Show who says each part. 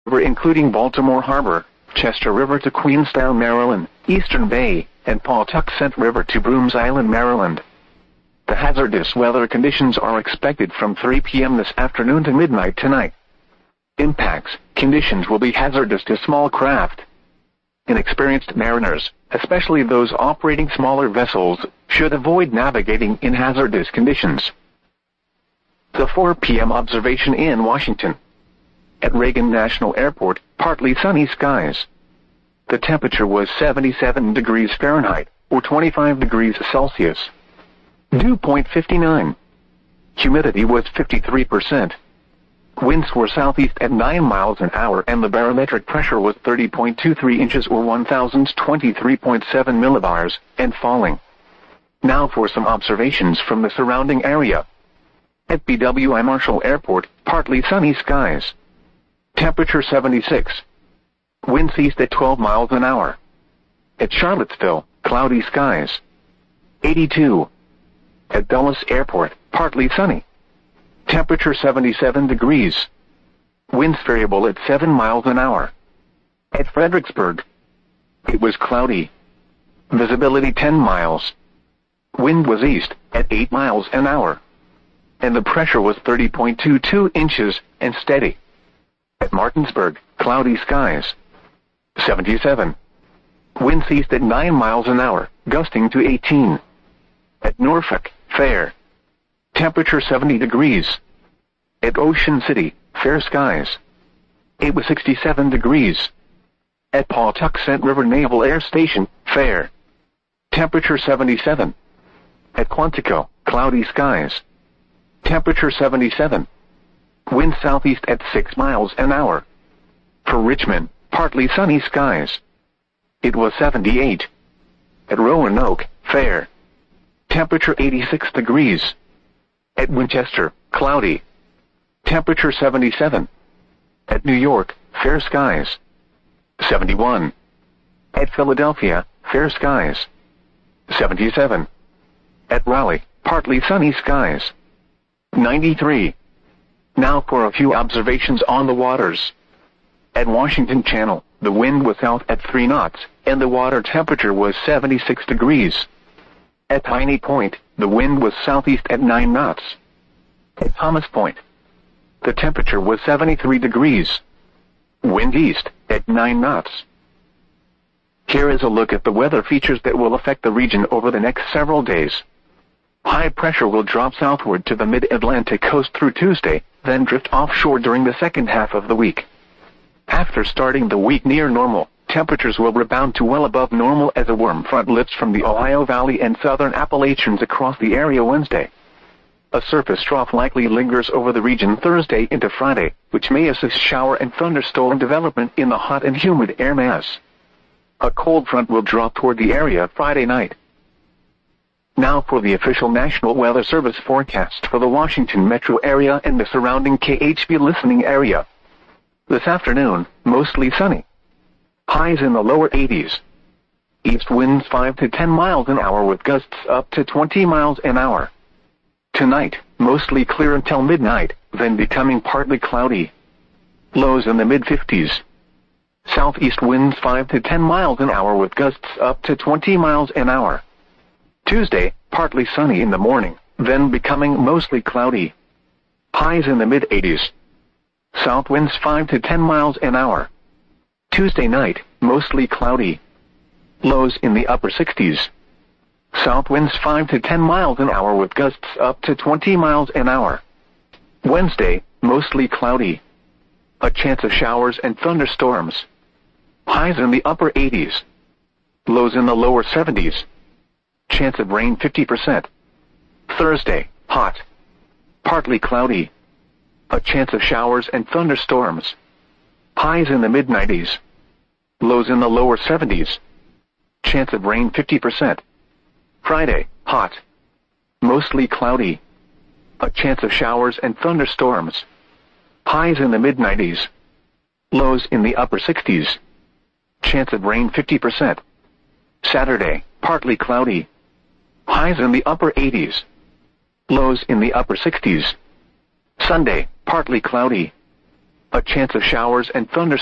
Speaker 1: River including Baltimore Harbor, Chester River to Queenstown, Maryland, Eastern Bay, and Pawtuxet River to Brooms Island, Maryland. The hazardous weather conditions are expected from 3 p.m. this afternoon to midnight tonight. Impacts: conditions will be hazardous to small craft. Inexperienced mariners, especially those operating smaller vessels, should avoid navigating in hazardous conditions. The 4 p.m. observation in Washington. At Reagan National Airport, partly sunny skies. The temperature was 77 degrees Fahrenheit, or 25 degrees Celsius. Dew point 59. Humidity was 53%. Winds were southeast at 9 miles an hour and the barometric pressure was 30.23 inches or 1023.7 millibars, and falling. Now for some observations from the surrounding area. At BWI Marshall Airport, partly sunny skies. Temperature 76. Winds east at 12 miles an hour. At Charlottesville, cloudy skies. 82. At Dulles Airport, partly sunny. Temperature 77 degrees. Winds variable at 7 miles an hour. At Fredericksburg, it was cloudy. Visibility 10 miles. Wind was east at 8 miles an hour. And the pressure was 30.22 inches and steady. At Martinsburg, cloudy skies. 77. Winds east at 9 miles an hour, gusting to 18. At Norfolk, fair. Temperature 70 degrees. At Ocean City, fair skies. It was 67 degrees. At Pawtuxet River Naval Air Station, fair. Temperature 77. At Quantico, cloudy skies. Temperature 77. Wind southeast at 6 miles an hour. For Richmond, partly sunny skies. It was 78. At Roanoke, fair. Temperature 86 degrees. At Winchester, cloudy. Temperature 77. At New York, fair skies. 71. At Philadelphia, fair skies. 77. At Raleigh, partly sunny skies. 93. Now for a few observations on the waters. At Washington Channel, the wind was south at 3 knots, and the water temperature was 76 degrees. At Piney Point, the wind was southeast at 9 knots. At Thomas Point, the temperature was 73 degrees. Wind east at 9 knots. Here is a look at the weather features that will affect the region over the next several days. High pressure will drop southward to the mid-Atlantic coast through Tuesday, then drift offshore during the second half of the week. After starting the week near normal, temperatures will rebound to well above normal as a warm front lifts from the Ohio Valley and southern Appalachians across the area Wednesday. A surface trough likely lingers over the region Thursday into Friday, which may assist shower and thunderstorm development in the hot and humid air mass. A cold front will drop toward the area Friday night. Now for the official National Weather Service forecast for the Washington metro area and the surrounding KHB listening area. This afternoon, mostly sunny. Highs in the lower 80s. East winds 5 to 10 miles an hour with gusts up to 20 miles an hour. Tonight, mostly clear until midnight, then becoming partly cloudy. Lows in the mid-50s. Southeast winds 5 to 10 miles an hour with gusts up to 20 miles an hour. Tuesday, partly sunny in the morning, then becoming mostly cloudy. Highs in the mid-80s. South winds 5 to 10 miles an hour. Tuesday night, mostly cloudy. Lows in the upper 60s. South winds 5 to 10 miles an hour with gusts up to 20 miles an hour. Wednesday, mostly cloudy. A chance of showers and thunderstorms. Highs in the upper 80s. Lows in the lower 70s. Chance of rain 50%. Thursday, hot. Partly cloudy. A chance of showers and thunderstorms. Highs in the mid-90s. Lows in the lower 70s. Chance of rain 50%. Friday, hot. Mostly cloudy. A chance of showers and thunderstorms. Highs in the mid-90s. Lows in the upper 60s. Chance of rain 50%. Saturday, partly cloudy. Highs in the upper 80s. Lows in the upper 60s. Sunday, partly cloudy. A chance of showers and thunderstorms